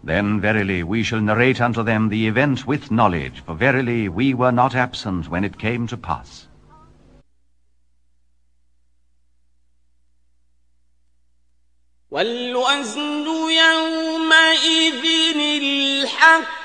Then verily we shall narrate unto them the event with knowledge, for verily we were not absent when it came to pass. والوزن يومئذ الحق